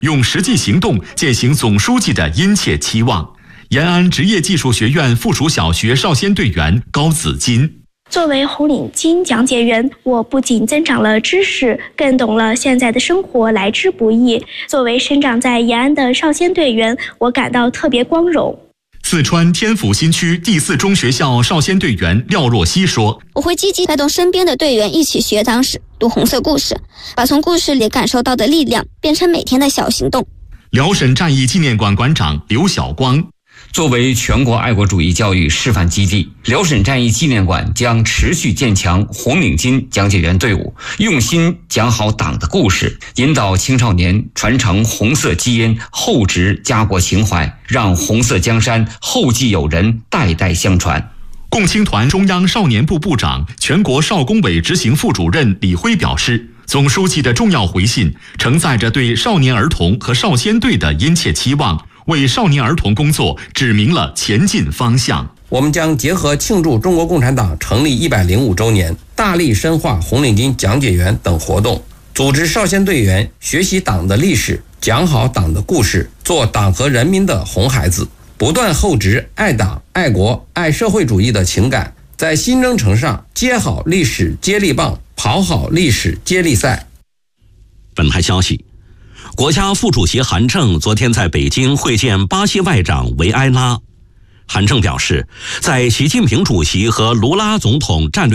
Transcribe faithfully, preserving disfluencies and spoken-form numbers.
用实际行动践行总书记的殷切期望。延安职业技术学院附属小学少先队员高子金。 作为红领巾讲解员，我不仅增长了知识，更懂了现在的生活来之不易。作为生长在延安的少先队员，我感到特别光荣。 四川天府新区第四中学校少先队员廖若曦说：“ 我会积极带动身边的队员一起学党史、读红色故事，把从故事里感受到的力量变成每天的小行动。” 辽沈战役纪念馆馆长刘晓光。 作为全国爱国主义教育示范基地，辽沈战役纪念馆将持续建强红领巾讲解员队伍，用心讲好党的故事，引导青少年传承红色基因，厚植家国情怀，让红色江山后继有人，代代相传。 共青团中央少年部部长、全国少工委执行副主任李辉表示，总书记的重要回信承载着对少年儿童和少先队的殷切期望，为少年儿童工作指明了前进方向。 我们将结合庆祝中国共产党成立一百零五周年，大力深化红领巾讲解员等活动，组织少先队员学习党的历史，讲好党的故事，做党和人民的红孩子，不断厚植爱党、爱国、爱社会主义的情感，在新征程上接好历史接力棒，跑好历史接力赛。 本台消息，国家副主席韩正昨天在北京会见巴西外长维埃拉。韩正表示，在习近平主席和卢拉总统战略